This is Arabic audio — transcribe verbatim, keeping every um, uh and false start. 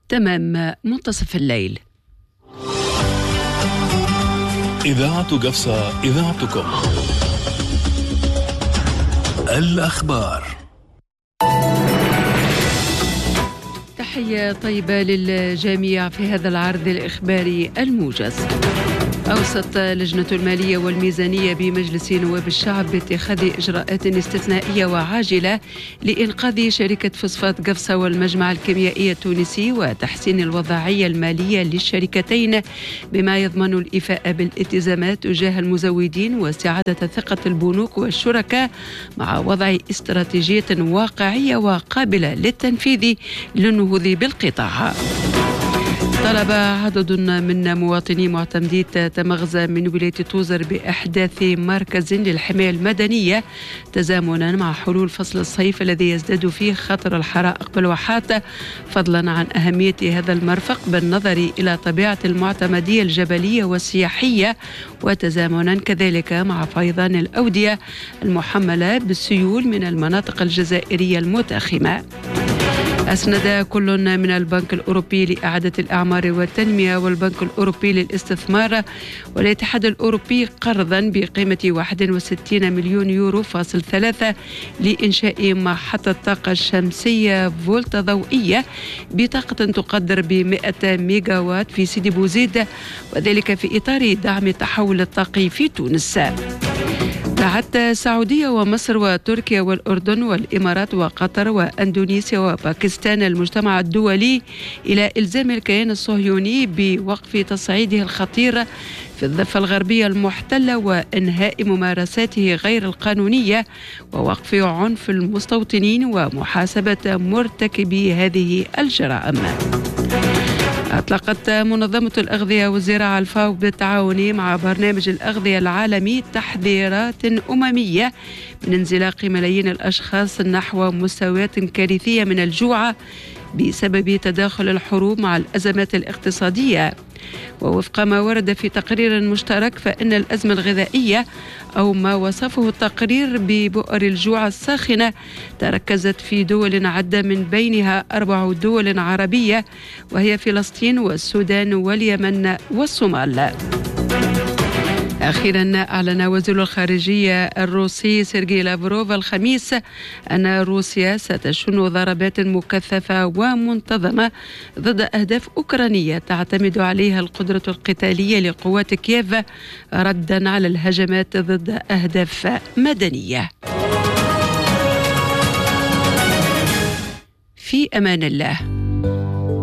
تمام منتصف الليل. إذاعة قفصة، إذاعتكم. الأخبار. تحية طيبة للجميع في هذا العرض الإخباري الموجز. أوصت لجنة المالية والميزانية بمجلس نواب الشعب باتخاذ إجراءات استثنائية وعاجلة لإنقاذ شركة فوسفات قفصة والمجمع الكيميائي التونسي وتحسين الوضعية المالية للشركتين بما يضمن الإيفاء بالالتزامات تجاه المزودين واستعادة ثقة البنوك والشركاء مع وضع استراتيجية واقعية وقابلة للتنفيذ للنهوض بالقطاع. طلب عدد من مواطني معتمدي تمغزة من ولاية توزر بإحداث مركز للحماية المدنية تزامنا مع حلول فصل الصيف الذي يزداد فيه خطر الحرائق بالواحات، فضلا عن أهمية هذا المرفق بالنظر إلى طبيعة المعتمدية الجبلية والسياحية، وتزامنا كذلك مع فيضان الأودية المحملة بالسيول من المناطق الجزائرية المتاخمة. أسند كل من البنك الأوروبي لإعادة الأعمار والتنمية والبنك الأوروبي للاستثمار والاتحاد الأوروبي قرضا بقيمة واحد وستين مليون يورو فاصل ثلاثة لإنشاء محطة طاقة شمسية فولتا ضوئية بطاقة تقدر ب مئة ميجا وات في سيدي بوزيد، وذلك في إطار دعم التحول الطاقي في تونس. دعت السعودية ومصر وتركيا والأردن والإمارات وقطر وأندونيسيا وباكستان المجتمع الدولي إلى إلزام الكيان الصهيوني بوقف تصعيده الخطير في الضفة الغربية المحتلة وإنهاء ممارساته غير القانونية ووقف عنف المستوطنين ومحاسبة مرتكبي هذه الجرائم. أطلقت منظمة الأغذية والزراعة الفاو بالتعاون مع برنامج الأغذية العالمي تحذيرات أممية من انزلاق ملايين الأشخاص نحو مستويات كارثية من الجوع بسبب تداخل الحروب مع الأزمات الاقتصادية. ووفق ما ورد في تقرير مشترك فإن الأزمة الغذائية أو ما وصفه التقرير ببؤر الجوع الساخنة تركزت في دول عدة من بينها أربع دول عربية وهي فلسطين والسودان واليمن والصومال. أخيرا أعلن وزير الخارجية الروسي سيرجي لافروف الخميس أن روسيا ستشن ضربات مكثفة ومنتظمة ضد أهداف أوكرانية تعتمد عليها القدرة القتالية لقوات كييف ردا على الهجمات ضد أهداف مدنية. في أمان الله.